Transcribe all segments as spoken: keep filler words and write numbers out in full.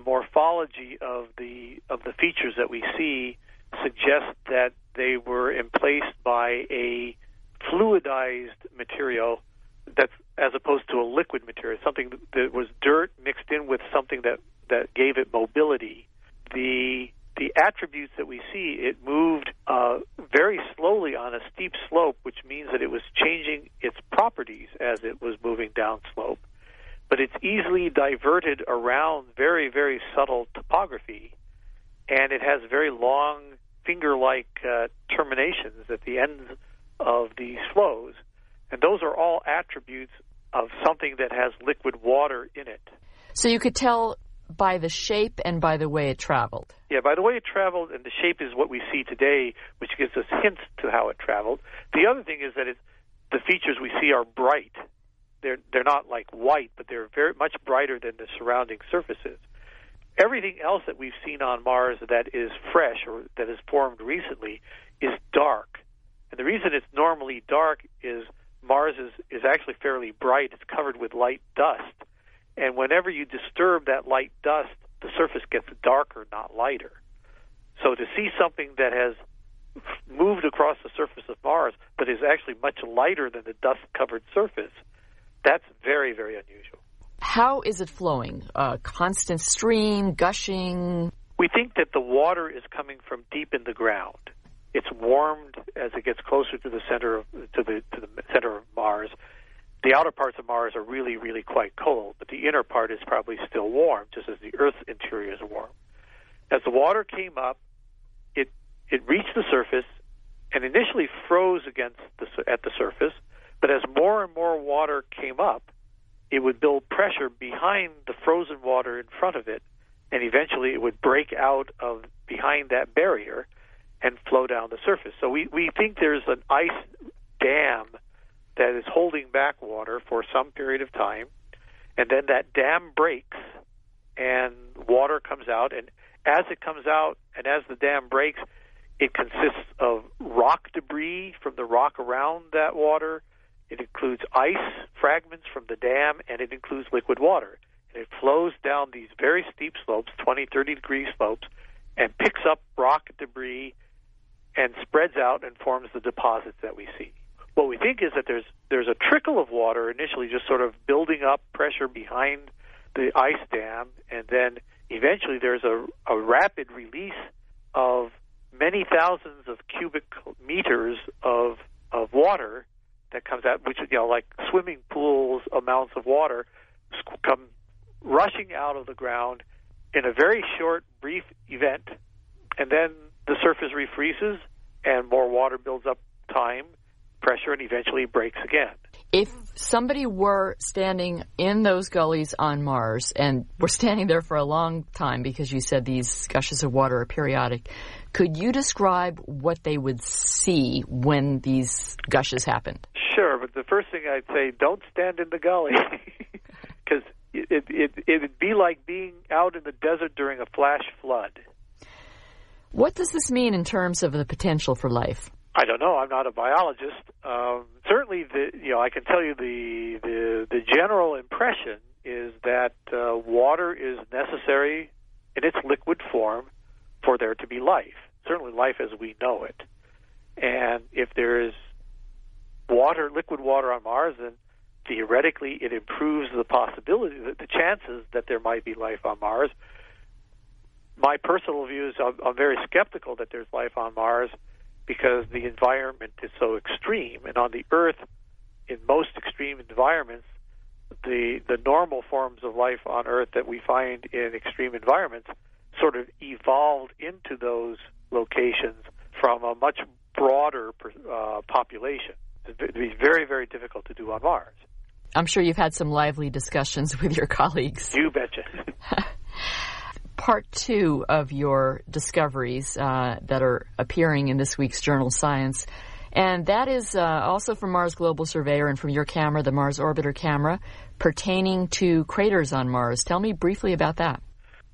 morphology of the of the features that we see suggests that they were emplaced by a fluidized material that's as opposed to a liquid material, something that was dirt mixed in with something that, that gave it mobility. The the attributes that we see, it moved uh, very slowly on a steep slope, which means that it was changing its properties as it was moving down slope. But it's easily diverted around very, very subtle topography, and it has very long finger-like uh, terminations at the ends of these flows. And those are all attributes of something that has liquid water in it. So you could tell by the shape and by the way it traveled. Yeah, by the way it traveled, and the shape is what we see today, which gives us hints to how it traveled. The other thing is that it, the features we see are bright. They're they're not like white, but they're very much brighter than the surrounding surfaces. Everything else that we've seen on Mars that is fresh or that is formed recently is dark. And the reason it's normally dark is Mars is, is actually fairly bright. It's covered with light dust. And whenever you disturb that light dust, the surface gets darker, not lighter. So to see something that has moved across the surface of Mars but is actually much lighter than the dust-covered surface, that's very, very unusual. How is it flowing? Uh, constant stream, gushing? We think that the water is coming from deep in the ground. It's warmed as it gets closer to the center of to the to the center of Mars. The outer parts of Mars are really, really quite cold, but the inner part is probably still warm, just as the Earth's interior is warm. As the water came up, it it reached the surface and initially froze against the at the surface. But as more and more water came up, it would build pressure behind the frozen water in front of it, and eventually it would break out of behind that barrier and flow down the surface. So we, we think there's an ice dam that is holding back water for some period of time, and then that dam breaks and water comes out, and as it comes out and as the dam breaks, it consists of rock debris from the rock around that water. It includes ice fragments from the dam, and it includes liquid water. And it flows down these very steep slopes, twenty, thirty degree slopes, and picks up rock debris and spreads out and forms the deposits that we see. What we think is that there's there's a trickle of water initially just sort of building up pressure behind the ice dam, and then eventually there's a, a rapid release of many thousands of cubic meters of of water that comes out, which, you know, like swimming pools amounts of water come rushing out of the ground in a very short, brief event, and then the surface refreezes and more water builds up time, pressure, and eventually breaks again. If somebody were standing in those gullies on Mars, and we're standing there for a long time because you said these gushes of water are periodic, could you describe what they would see when these gushes happened? Sure, but the first thing I'd say, don't stand in the gully, because it, it, it would be like being out in the desert during a flash flood. What does this mean in terms of the potential for life? I don't know. I'm not a biologist. Um, certainly, the, you know, I can tell you the, the the general impression is that uh, water is necessary in its liquid form for there to be life. Certainly, life as we know it. And if there is water, liquid water on Mars, then theoretically it improves the possibility, the chances that there might be life on Mars. My personal view is I'm, I'm very skeptical that there's life on Mars, because the environment is so extreme. And on the Earth, in most extreme environments, the the normal forms of life on Earth that we find in extreme environments sort of evolved into those locations from a much broader uh, population. It'd be very, very difficult to do on Mars. I'm sure you've had some lively discussions with your colleagues. You betcha. Part two of your discoveries uh, that are appearing in this week's journal Science, and that is uh, also from Mars Global Surveyor and from your camera, the Mars Orbiter camera, pertaining to craters on Mars. Tell me briefly about that.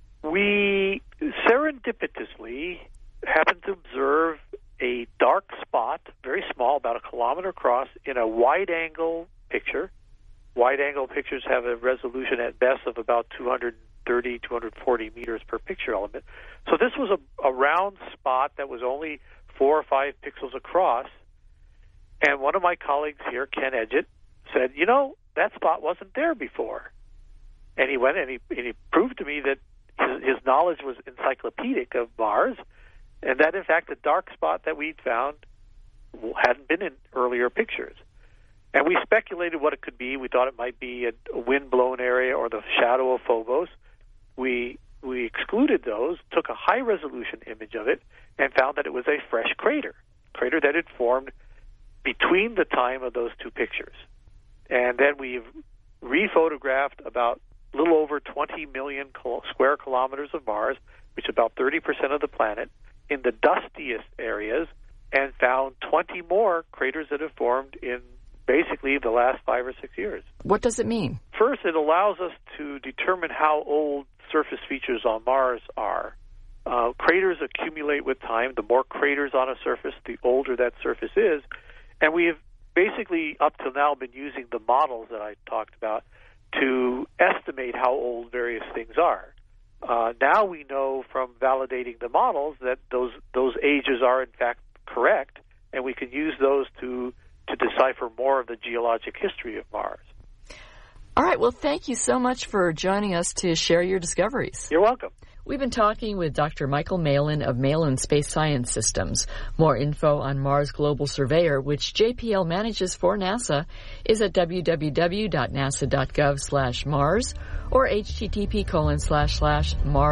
We serendipitously happened to observe a dark spot, very small, about a kilometer across, in a wide-angle picture. Wide-angle pictures have a resolution at best of about two hundred thirty, two hundred forty meters per picture element. So this was a, a round spot that was only four or five pixels across. And one of my colleagues here, Ken Edgett, said, you know, that spot wasn't there before. And he went and he, and he proved to me that his, his knowledge was encyclopedic of Mars, and that, in fact, the dark spot that we'd found hadn't been in earlier pictures. And we speculated what it could be. We thought it might be a, a wind-blown area or the shadow of Phobos. We we excluded those, took a high-resolution image of it, and found that it was a fresh crater, crater that had formed between the time of those two pictures. And then we've re-photographed about a little over twenty million square kilometers of Mars, which is about thirty percent of the planet, in the dustiest areas, and found twenty more craters that have formed in basically the last five or six years. What does it mean? First, it allows us to determine how old surface features on Mars are. Uh, craters accumulate with time. The more craters on a surface, the older that surface is. And we have basically, up till now, been using the models that I talked about to estimate how old various things are. Uh, now we know from validating the models that those those ages are, in fact, correct, and we can use those to to decipher more of the geologic history of Mars. All right. Well, thank you so much for joining us to share your discoveries. You're welcome. We've been talking with Doctor Michael Malin of Malin Space Science Systems. More info on Mars Global Surveyor, which J P L manages for NASA, is at www.nasa.gov slash Mars or http colon slash slash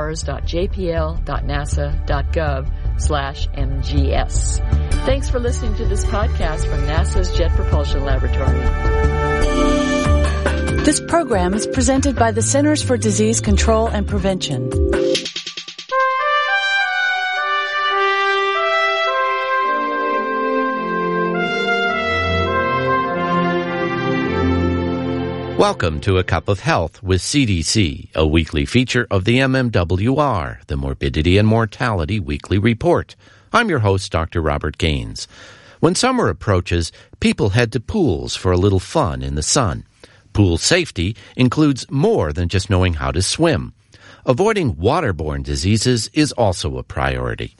mars.jpl.nasa.gov slash mgs. Thanks for listening to this podcast from NASA's Jet Propulsion Laboratory. This program is presented by the Centers for Disease Control and Prevention. Welcome to A Cup of Health with C D C, a weekly feature of the M M W R, the Morbidity and Mortality Weekly Report. I'm your host, Doctor Robert Gaines. When summer approaches, people head to pools for a little fun in the sun. Pool safety includes more than just knowing how to swim. Avoiding waterborne diseases is also a priority.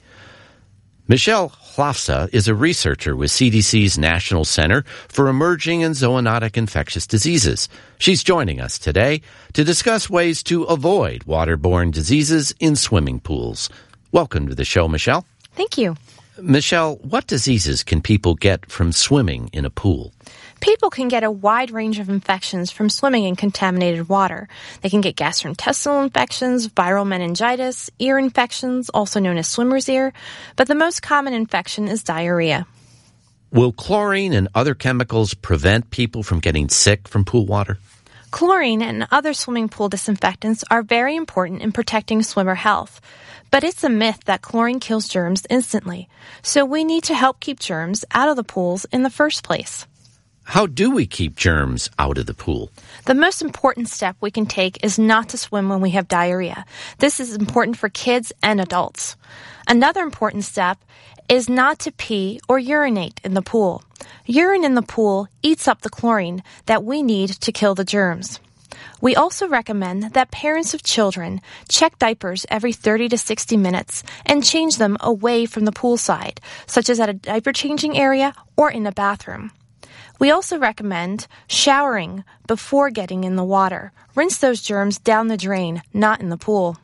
Michelle Hlafsa is a researcher with C D C's National Center for Emerging and Zoonotic Infectious Diseases. She's joining us today to discuss ways to avoid waterborne diseases in swimming pools. Welcome to the show, Michelle. Thank you. Michelle, what diseases can people get from swimming in a pool? People can get a wide range of infections from swimming in contaminated water. They can get gastrointestinal infections, viral meningitis, ear infections, also known as swimmer's ear, but the most common infection is diarrhea. Will chlorine and other chemicals prevent people from getting sick from pool water? Chlorine and other swimming pool disinfectants are very important in protecting swimmer health. But it's a myth that chlorine kills germs instantly, so we need to help keep germs out of the pools in the first place. How do we keep germs out of the pool? The most important step we can take is not to swim when we have diarrhea. This is important for kids and adults. Another important step is not to pee or urinate in the pool. Urine in the pool eats up the chlorine that we need to kill the germs. We also recommend that parents of children check diapers every thirty to sixty minutes and change them away from the poolside, such as at a diaper changing area or in a bathroom. We also recommend showering before getting in the water. Rinse those germs down the drain, not in the pool.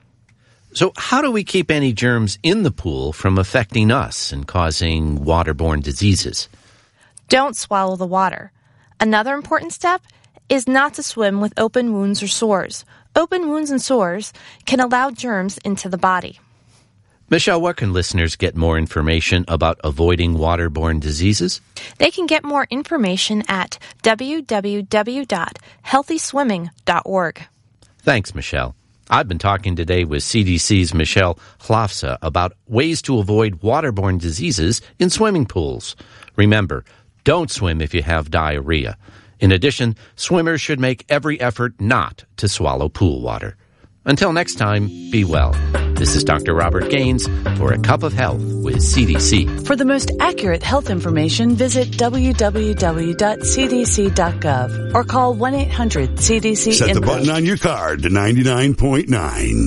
So how do we keep any germs in the pool from affecting us and causing waterborne diseases? Don't swallow the water. Another important step is not to swim with open wounds or sores. Open wounds and sores can allow germs into the body. Michelle, where can listeners get more information about avoiding waterborne diseases? They can get more information at w w w dot healthy swimming dot org. Thanks, Michelle. I've been talking today with C D C's Michelle Hlafsa about ways to avoid waterborne diseases in swimming pools. Remember, don't swim if you have diarrhea. In addition, swimmers should make every effort not to swallow pool water. Until next time, be well. This is Doctor Robert Gaines for A Cup of Health with C D C. For the most accurate health information, visit w w w dot c d c dot gov or call one eight hundred C D C Set the input. button on your card to ninety-nine point nine.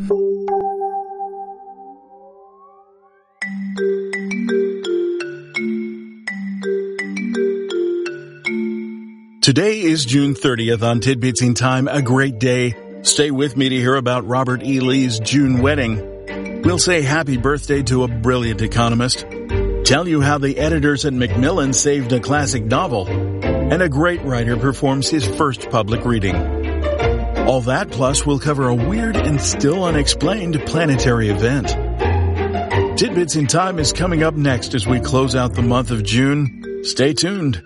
Today is June thirtieth on Tidbits in Time, a great day. Stay with me to hear about Robert E. Lee's June wedding. We'll say happy birthday to a brilliant economist, tell you how the editors at Macmillan saved a classic novel, and a great writer performs his first public reading. All that plus we'll cover a weird and still unexplained planetary event. Tidbits in Time is coming up next as we close out the month of June. Stay tuned.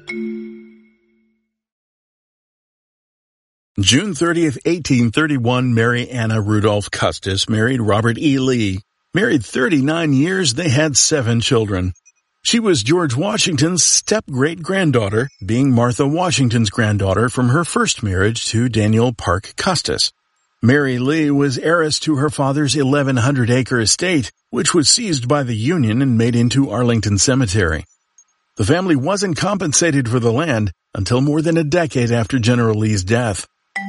June thirtieth, eighteen thirty-one, Mary Anna Rudolph Custis married Robert E. Lee. Married thirty-nine years, they had seven children. She was George Washington's step-great-granddaughter, being Martha Washington's granddaughter from her first marriage to Daniel Parke Custis. Mary Lee was heiress to her father's eleven hundred acre estate, which was seized by the Union and made into Arlington Cemetery. The family wasn't compensated for the land until more than a decade after General Lee's death.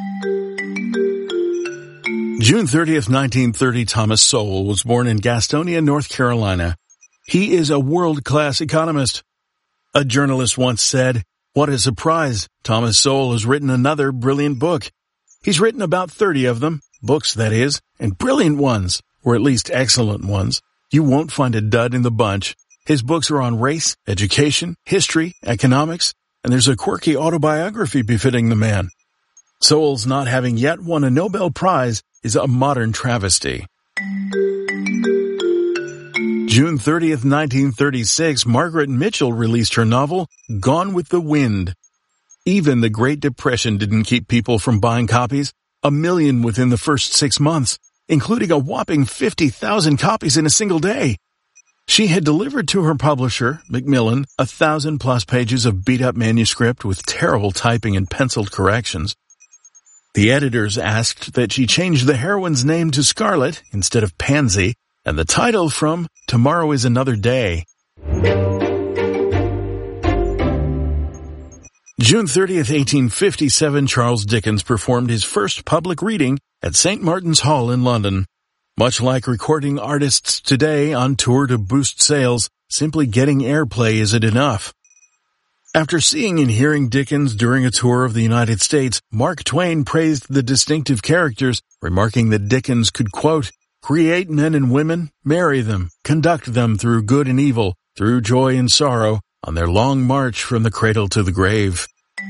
June thirtieth, nineteen thirty, Thomas Sowell was born in Gastonia, North Carolina. He is a world-class economist. A journalist once said, "What a surprise, Thomas Sowell has written another brilliant book." He's written about thirty of them, books that is, and brilliant ones, or at least excellent ones. You won't find a dud in the bunch. His books are on race, education, history, economics, and there's a quirky autobiography befitting the man. Sowell's not having yet won a Nobel Prize is a modern travesty. June thirtieth, nineteen thirty-six, Margaret Mitchell released her novel, Gone with the Wind. Even the Great Depression didn't keep people from buying copies. A million within the first six months, including a whopping fifty thousand copies in a single day. She had delivered to her publisher, Macmillan, a thousand plus pages of beat-up manuscript with terrible typing and penciled corrections. The editors asked that she change the heroine's name to Scarlet instead of Pansy, and the title from Tomorrow is Another Day. June thirtieth, eighteen fifty-seven, Charles Dickens performed his first public reading at Saint Martin's Hall in London. Much like recording artists today on tour to boost sales, simply getting airplay isn't enough. After seeing and hearing Dickens during a tour of the United States, Mark Twain praised the distinctive characters, remarking that Dickens could, quote, create men and women, marry them, conduct them through good and evil, through joy and sorrow, on their long march from the cradle to the grave.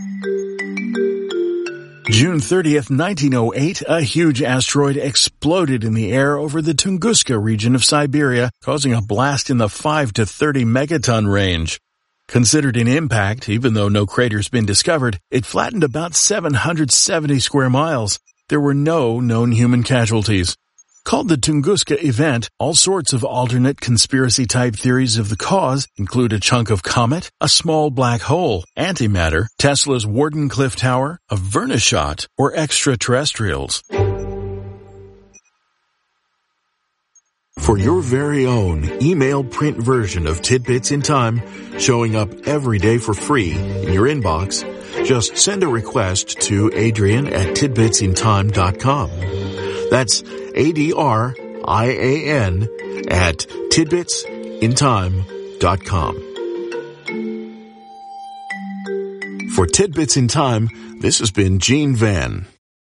June thirtieth, nineteen oh eight, a huge asteroid exploded in the air over the Tunguska region of Siberia, causing a blast in the five to thirty megaton range. Considered an impact, even though no crater's been discovered, it flattened about seven hundred seventy square miles. There were no known human casualties. Called the Tunguska event, all sorts of alternate conspiracy-type theories of the cause include a chunk of comet, a small black hole, antimatter, Tesla's Wardenclyffe Tower, a Verneshot, or extraterrestrials. For your very own email print version of Tidbits in Time, showing up every day for free in your inbox, just send a request to Adrian at tidbits in time dot com. That's A D R I A N at tidbits in time dot com. For Tidbits in Time, this has been Gene Van.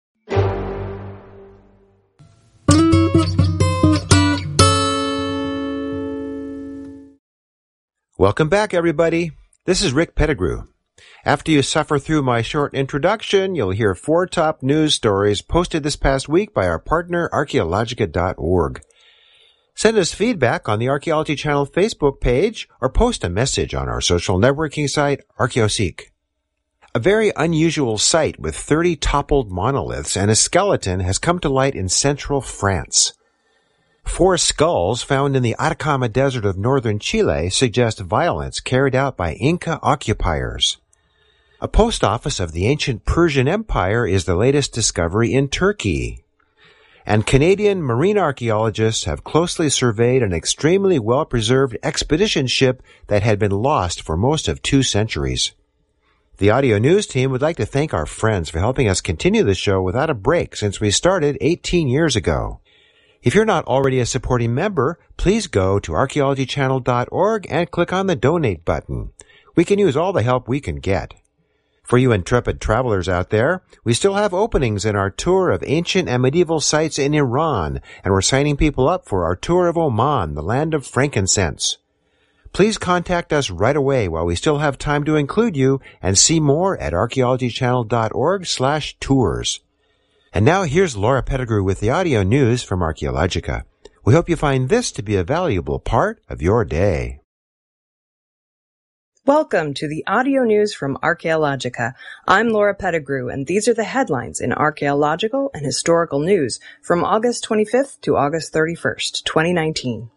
Welcome back, everybody. This is Rick Pettigrew. After you suffer through my short introduction, you'll hear four top news stories posted this past week by our partner, archaeologica dot org. Send us feedback on the Archaeology Channel Facebook page or post a message on our social networking site, ArchaeoSeek. A very unusual site with thirty toppled monoliths and a skeleton has come to light in central France. Four skulls found in the Atacama Desert of northern Chile suggest violence carried out by Inca occupiers. A post office of the ancient Persian Empire is the latest discovery in Turkey. And Canadian marine archaeologists have closely surveyed an extremely well-preserved expedition ship that had been lost for most of two centuries. The audio news team would like to thank our friends for helping us continue the show without a break since we started eighteen years ago. If you're not already a supporting member, please go to archaeology channel dot org and click on the donate button. We can use all the help we can get. For you intrepid travelers out there, we still have openings in our tour of ancient and medieval sites in Iran, and we're signing people up for our tour of Oman, the land of frankincense. Please contact us right away while we still have time to include you, and see more at archaeology channel dot org slash tours. And now here's Laura Pettigrew with the audio news from Archaeologica. We hope you find this to be a valuable part of your day. Welcome to the audio news from Archaeologica. I'm Laura Pettigrew, and these are the headlines in archaeological and historical news from August twenty-fifth to August thirty-first, twenty nineteen.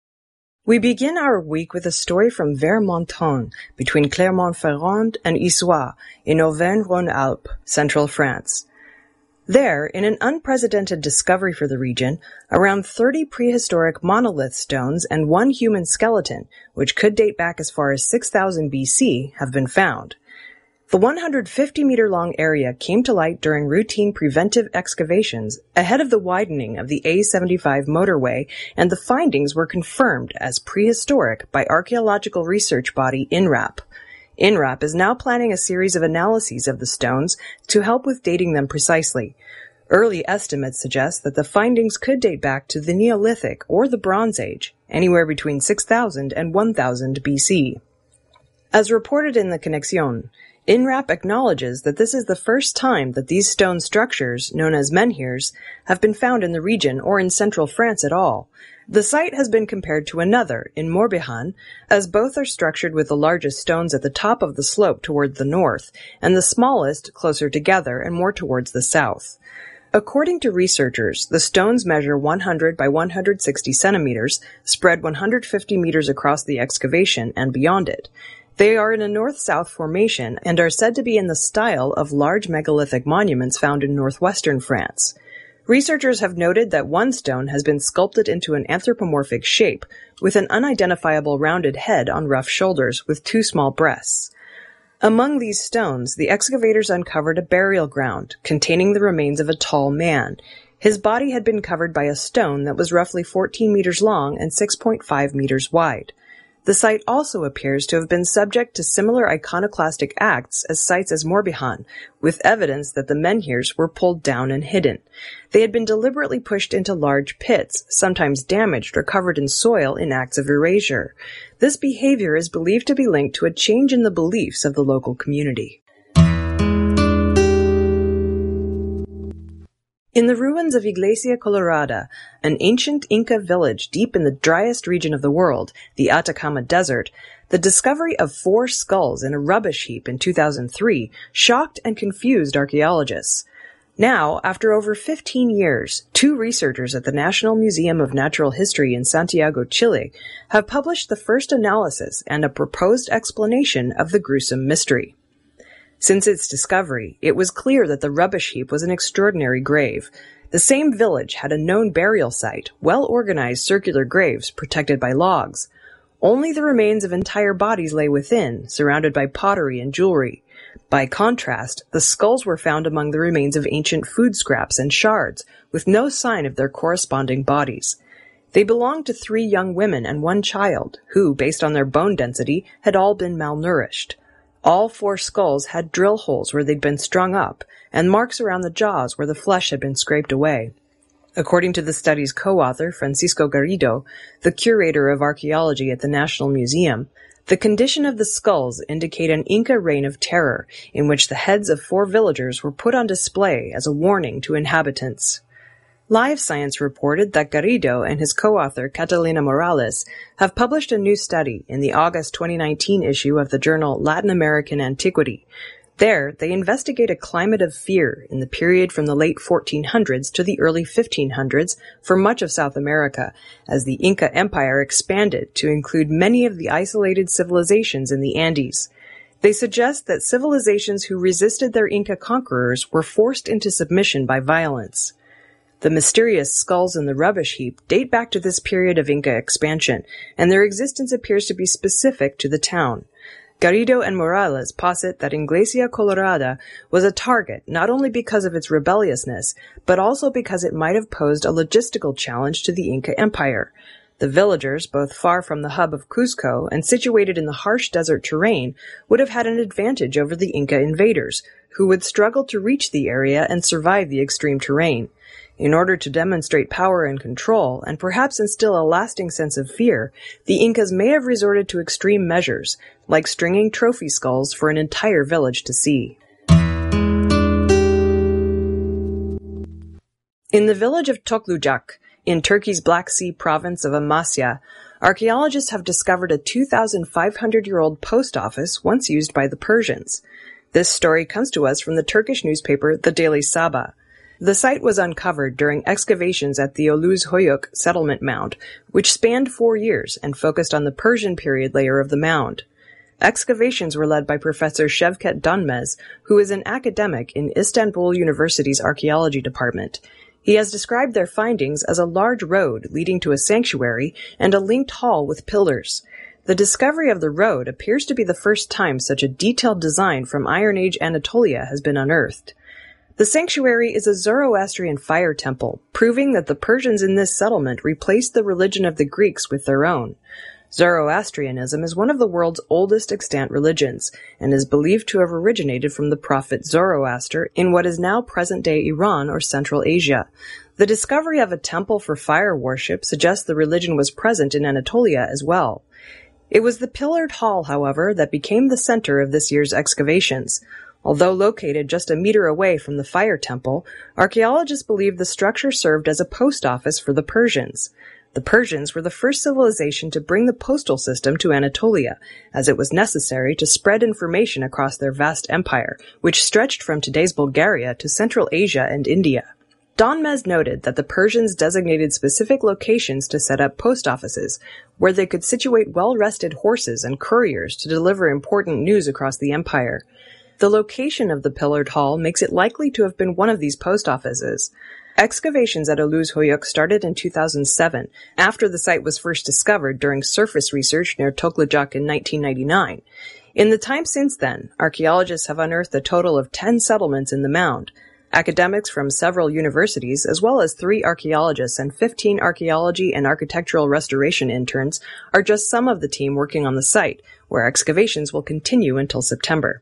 We begin our week with a story from Vermonton, between Clermont-Ferrand and Issoire, in Auvergne-Rhône-Alpes, central France. There, in an unprecedented discovery for the region, around thirty prehistoric monolith stones and one human skeleton, which could date back as far as six thousand B C, have been found. The one hundred fifty meter long area came to light during routine preventive excavations ahead of the widening of the A seventy-five motorway, and the findings were confirmed as prehistoric by archaeological research body INRAP. INRAP is now planning a series of analyses of the stones to help with dating them precisely. Early estimates suggest that the findings could date back to the Neolithic or the Bronze Age, anywhere between six thousand and one thousand B C. As reported in the Connexion, INRAP acknowledges that this is the first time that these stone structures, known as menhirs, have been found in the region or in central France at all. The site has been compared to another, in Morbihan, as both are structured with the largest stones at the top of the slope toward the north, and the smallest closer together and more towards the south. According to researchers, the stones measure one hundred by one hundred sixty centimeters, spread one hundred fifty meters across the excavation and beyond it. They are in a north-south formation and are said to be in the style of large megalithic monuments found in northwestern France. Researchers have noted that one stone has been sculpted into an anthropomorphic shape, with an unidentifiable rounded head on rough shoulders with two small breasts. Among these stones, the excavators uncovered a burial ground containing the remains of a tall man. His body had been covered by a stone that was roughly fourteen meters long and six point five meters wide. The site also appears to have been subject to similar iconoclastic acts as sites as Morbihan, with evidence that the menhirs were pulled down and hidden. They had been deliberately pushed into large pits, sometimes damaged or covered in soil in acts of erasure. This behavior is believed to be linked to a change in the beliefs of the local community. In the ruins of Iglesia Colorada, an ancient Inca village deep in the driest region of the world, the Atacama Desert, the discovery of four skulls in a rubbish heap in two thousand three shocked and confused archaeologists. Now, after over fifteen years, two researchers at the National Museum of Natural History in Santiago, Chile, have published the first analysis and a proposed explanation of the gruesome mystery. Since its discovery, it was clear that the rubbish heap was an extraordinary grave. The same village had a known burial site, well-organized circular graves protected by logs. Only the remains of entire bodies lay within, surrounded by pottery and jewelry. By contrast, the skulls were found among the remains of ancient food scraps and shards, with no sign of their corresponding bodies. They belonged to three young women and one child, who, based on their bone density, had all been malnourished. All four skulls had drill holes where they'd been strung up, and marks around the jaws where the flesh had been scraped away. According to the study's co-author, Francisco Garrido, the curator of archaeology at the National Museum, the condition of the skulls indicate an Inca reign of terror, in which the heads of four villagers were put on display as a warning to inhabitants. Live Science reported that Garrido and his co-author Catalina Morales have published a new study in the August twenty nineteen issue of the journal Latin American Antiquity. There, they investigate a climate of fear in the period from the late fourteen hundreds to the early fifteen hundreds for much of South America, as the Inca Empire expanded to include many of the isolated civilizations in the Andes. They suggest that civilizations who resisted their Inca conquerors were forced into submission by violence. The mysterious skulls in the rubbish heap date back to this period of Inca expansion, and their existence appears to be specific to the town. Garrido and Morales posit that Iglesia Colorada was a target not only because of its rebelliousness, but also because it might have posed a logistical challenge to the Inca Empire. The villagers, both far from the hub of Cuzco and situated in the harsh desert terrain, would have had an advantage over the Inca invaders, who would struggle to reach the area and survive the extreme terrain. In order to demonstrate power and control, and perhaps instill a lasting sense of fear, the Incas may have resorted to extreme measures, like stringing trophy skulls for an entire village to see. In the village of Toklucak, in Turkey's Black Sea province of Amasya, archaeologists have discovered a two thousand five hundred year old post office once used by the Persians. This story comes to us from the Turkish newspaper The Daily Sabah. The site was uncovered during excavations at the Oluz Hoyuk settlement mound, which spanned four years and focused on the Persian period layer of the mound. Excavations were led by Professor Şevket Dönmez, who is an academic in Istanbul University's archaeology department. He has described their findings as a large road leading to a sanctuary and a linked hall with pillars. The discovery of the road appears to be the first time such a detailed design from Iron Age Anatolia has been unearthed. The sanctuary is a Zoroastrian fire temple, proving that the Persians in this settlement replaced the religion of the Greeks with their own. Zoroastrianism is one of the world's oldest extant religions, and is believed to have originated from the prophet Zoroaster in what is now present-day Iran or Central Asia. The discovery of a temple for fire worship suggests the religion was present in Anatolia as well. It was the pillared hall, however, that became the center of this year's excavations. Although located just a meter away from the fire temple, archaeologists believe the structure served as a post office for the Persians. The Persians were the first civilization to bring the postal system to Anatolia, as it was necessary to spread information across their vast empire, which stretched from today's Bulgaria to Central Asia and India. Dönmez noted that the Persians designated specific locations to set up post offices, where they could situate well-rested horses and couriers to deliver important news across the empire. The location of the pillared hall makes it likely to have been one of these post offices. Excavations at Oluz Hoyuk started in two thousand seven, after the site was first discovered during surface research near Toklucak in nineteen ninety-nine. In the time since then, archaeologists have unearthed a total of ten settlements in the mound. Academics from several universities, as well as three archaeologists and fifteen archaeology and architectural restoration interns, are just some of the team working on the site, where excavations will continue until September.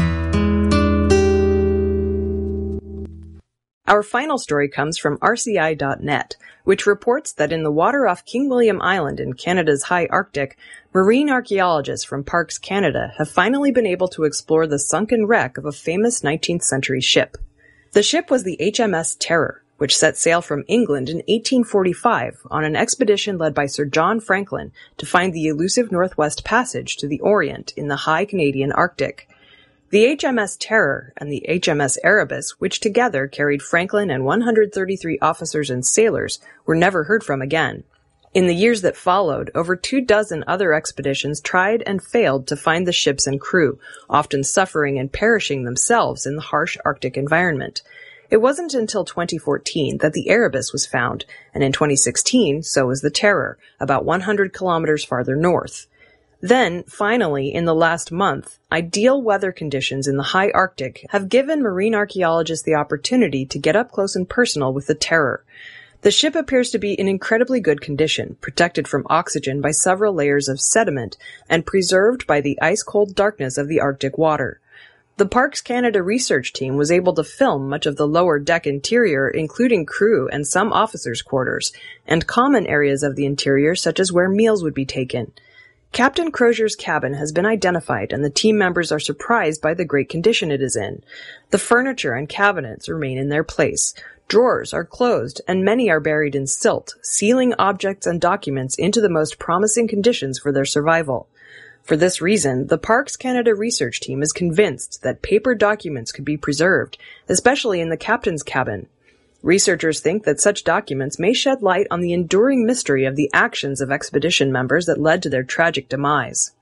Our final story comes from R C I dot net, which reports that in the water off King William Island in Canada's high Arctic, marine archaeologists from Parks Canada have finally been able to explore the sunken wreck of a famous nineteenth century ship. The ship was the H M S Terror, which set sail from England in eighteen forty-five on an expedition led by Sir John Franklin to find the elusive Northwest Passage to the Orient in the high Canadian Arctic. The H M S Terror and the H M S Erebus, which together carried Franklin and one hundred thirty-three officers and sailors, were never heard from again. In the years that followed, over two dozen other expeditions tried and failed to find the ships and crew, often suffering and perishing themselves in the harsh Arctic environment. It wasn't until twenty fourteen that the Erebus was found, and in twenty sixteen, so was the Terror, about one hundred kilometers farther north. Then, finally, in the last month, ideal weather conditions in the high Arctic have given marine archaeologists the opportunity to get up close and personal with the Terror. The ship appears to be in incredibly good condition, protected from oxygen by several layers of sediment, and preserved by the ice-cold darkness of the Arctic water. The Parks Canada research team was able to film much of the lower deck interior, including crew and some officers' quarters, and common areas of the interior such as where meals would be taken. Captain Crozier's cabin has been identified, and the team members are surprised by the great condition it is in. The furniture and cabinets remain in their place. Drawers are closed, and many are buried in silt, sealing objects and documents into the most promising conditions for their survival. For this reason, the Parks Canada research team is convinced that paper documents could be preserved, especially in the captain's cabin. Researchers think that such documents may shed light on the enduring mystery of the actions of expedition members that led to their tragic demise.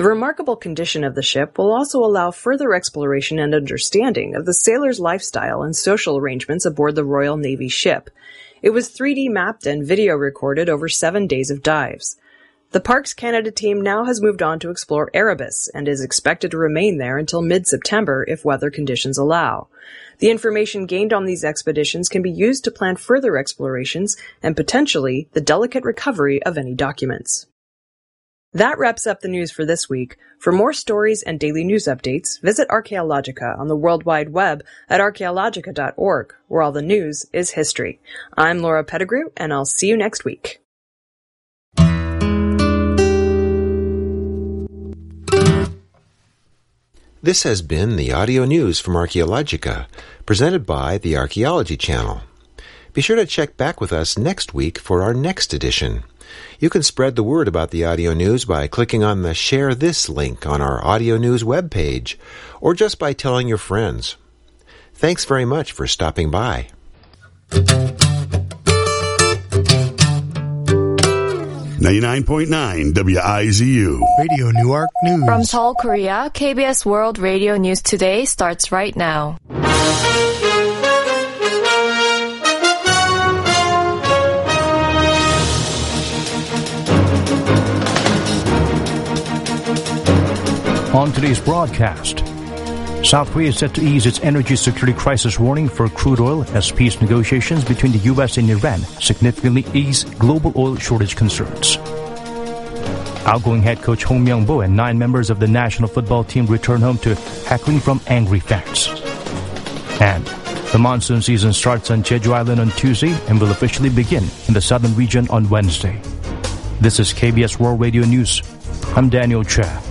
The remarkable condition of the ship will also allow further exploration and understanding of the sailors' lifestyle and social arrangements aboard the Royal Navy ship. It was three D mapped and video recorded over seven days of dives. The Parks Canada team now has moved on to explore Erebus and is expected to remain there until mid-September if weather conditions allow. The information gained on these expeditions can be used to plan further explorations and potentially the delicate recovery of any documents. That wraps up the news for this week. For more stories and daily news updates, visit Archaeologica on the World Wide Web at archaeologica dot org, where all the news is history. I'm Laura Pettigrew, and I'll see you next week. This has been the audio news from Archaeologica, presented by the Archaeology Channel. Be sure to check back with us next week for our next edition. You can spread the word about the audio news by clicking on the Share This link on our audio news webpage, or just by telling your friends. Thanks very much for stopping by. ninety-nine point nine W I Z U. Radio Newark News. From Seoul, Korea, K B S World Radio News Today starts right now. On today's broadcast, South Korea is set to ease its energy security crisis warning for crude oil as peace negotiations between the U S and Iran significantly ease global oil shortage concerns. Outgoing head coach Hong Myung-bo and nine members of the national football team return home to heckling from angry fans. And the monsoon season starts on Jeju Island on Tuesday and will officially begin in the southern region on Wednesday. This is K B S World Radio News. I'm Daniel Cha.